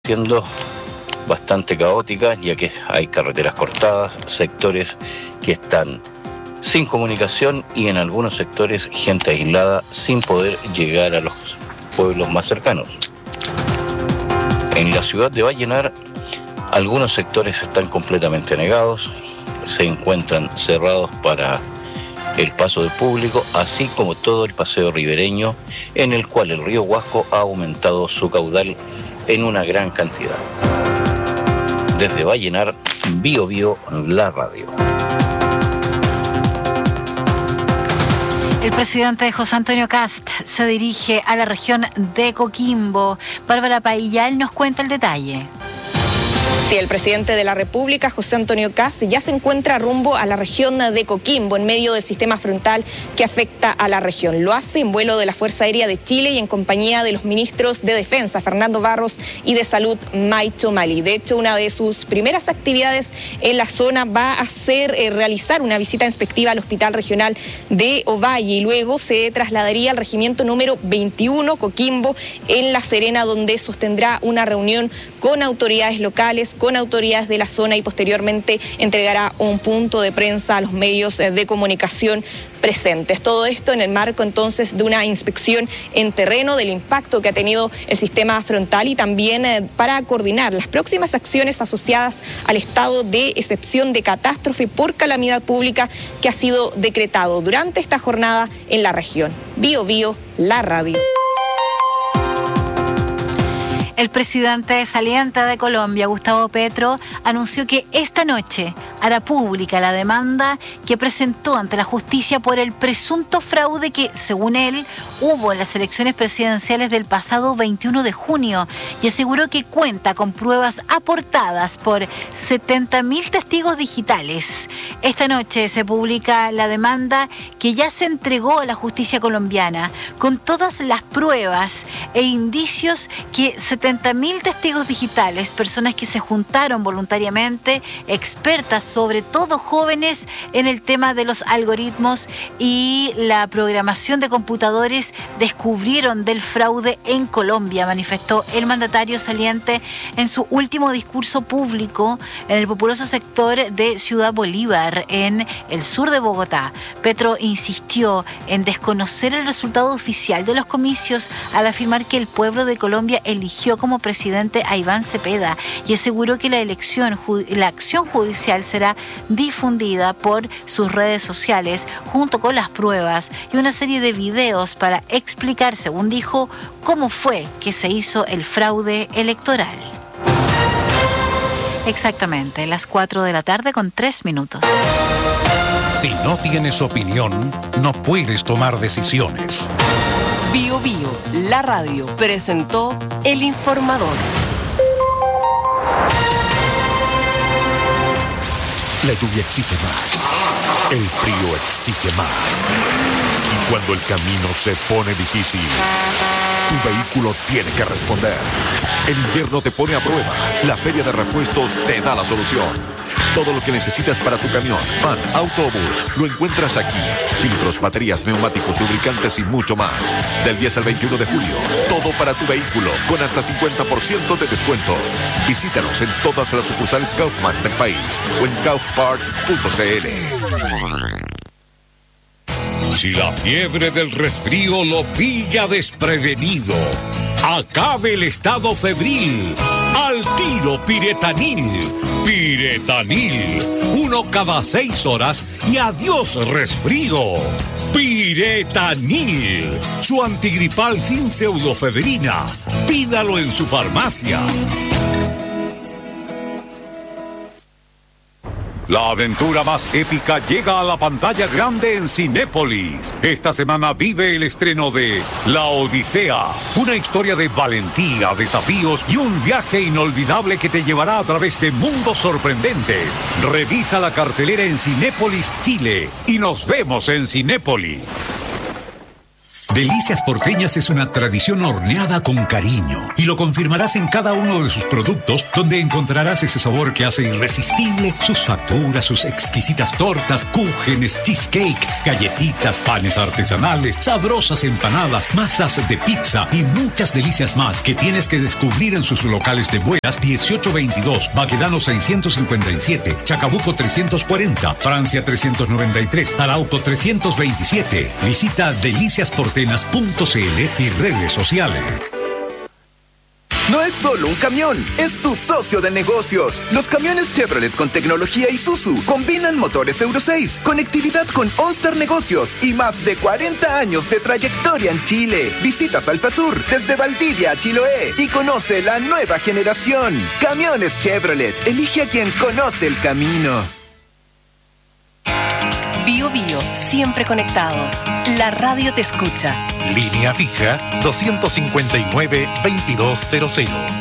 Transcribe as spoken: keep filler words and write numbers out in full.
siendo bastante caótica, ya que hay carreteras cortadas, sectores que están sin comunicación y en algunos sectores gente aislada sin poder llegar a los pueblos más cercanos. En la ciudad de Vallenar, algunos sectores están completamente negados, se encuentran cerrados para el paso del público, así como todo el paseo ribereño, en el cual el río Huasco ha aumentado su caudal en una gran cantidad. Desde Vallenar, Bio Bio, la radio. El presidente José Antonio Kast se dirige a la región de Coquimbo. Bárbara Paillal nos cuenta el detalle. Sí, el presidente de la República, José Antonio Kast, ya se encuentra rumbo a la región de Coquimbo, en medio del sistema frontal que afecta a la región. Lo hace en vuelo de la Fuerza Aérea de Chile y en compañía de los ministros de Defensa, Fernando Barros, y de Salud, Maicho Mali. De hecho, una de sus primeras actividades en la zona va a ser eh, realizar una visita inspectiva al Hospital Regional de Ovalle y luego se trasladaría al regimiento número veintiuno, Coquimbo, en La Serena, donde sostendrá una reunión con autoridades locales, con autoridades de la zona y posteriormente entregará un punto de prensa a los medios de comunicación presentes. Todo esto en el marco entonces de una inspección en terreno del impacto que ha tenido el sistema frontal y también eh, para coordinar las próximas acciones asociadas al estado de excepción de catástrofe por calamidad pública que ha sido decretado durante esta jornada en la región. Bio Bio, la radio. El presidente saliente de Colombia, Gustavo Petro, anunció que esta noche hará pública la demanda que presentó ante la justicia por el presunto fraude que, según él, hubo en las elecciones presidenciales del pasado veintiuno de junio y aseguró que cuenta con pruebas aportadas por setenta mil testigos digitales. Esta noche se publica la demanda que ya se entregó a la justicia colombiana con todas las pruebas e indicios que setenta mil testigos digitales, personas que se juntaron voluntariamente, expertas, sobre todo jóvenes, en el tema de los algoritmos y la programación de computadores, descubrieron del fraude en Colombia, manifestó el mandatario saliente en su último discurso público en el populoso sector de Ciudad Bolívar, en el sur de Bogotá. Petro insistió en desconocer el resultado oficial de los comicios al afirmar que el pueblo de Colombia eligió como presidente a Iván Cepeda y aseguró que la elección, la acción judicial será difundida por sus redes sociales junto con las pruebas y una serie de videos para explicar, según dijo, cómo fue que se hizo el fraude electoral. Exactamente, las cuatro de la tarde con tres minutos. Si no tienes opinión, no puedes tomar decisiones. Bio Bio, la radio, presentó El Informador. La lluvia exige más, el frío exige más. Y cuando el camino se pone difícil, tu vehículo tiene que responder. El invierno te pone a prueba. La Feria de Repuestos te da la solución. Todo lo que necesitas para tu camión, van, autobús, lo encuentras aquí. Filtros, baterías, neumáticos, lubricantes y mucho más. Del diez al veintiuno de julio, todo para tu vehículo, con hasta cincuenta por ciento de descuento. Visítanos en todas las sucursales Kaufman del país o en kaufpart punto c l. Si la fiebre del resfrío lo pilla desprevenido, acabe el estado febril. Al tiro Piretanil. Piretanil. Uno cada seis horas y adiós resfrío. Piretanil. Su antigripal sin pseudofebrina. Pídalo en su farmacia. La aventura más épica llega a la pantalla grande en Cinépolis. Esta semana vive el estreno de La Odisea, una historia de valentía, desafíos y un viaje inolvidable que te llevará a través de mundos sorprendentes. Revisa la cartelera en Cinépolis Chile y nos vemos en Cinépolis. Delicias Porteñas es una tradición horneada con cariño y lo confirmarás en cada uno de sus productos, donde encontrarás ese sabor que hace irresistible sus facturas, sus exquisitas tortas, cúgenes, cheesecake, galletitas, panes artesanales, sabrosas empanadas, masas de pizza y muchas delicias más que tienes que descubrir en sus locales de Buenas dieciocho veintidós, Baquedano seiscientos cincuenta y siete, Chacabuco trescientos cuarenta, Francia trescientos noventa y tres, Arauco trescientos veintisiete. Visita delicias porteñas punto c l y redes sociales. No es solo un camión, es tu socio de negocios. Los camiones Chevrolet con tecnología Isuzu combinan motores Euro seis, conectividad con OnStar Negocios y más de cuarenta años de trayectoria en Chile. Visitas Alfasur desde Valdivia a Chiloé y conoce la nueva generación. Camiones Chevrolet, elige a quien conoce el camino. Bio Bio, siempre conectados. La radio te escucha. Línea fija dos cinco nueve, veintidós cero cero.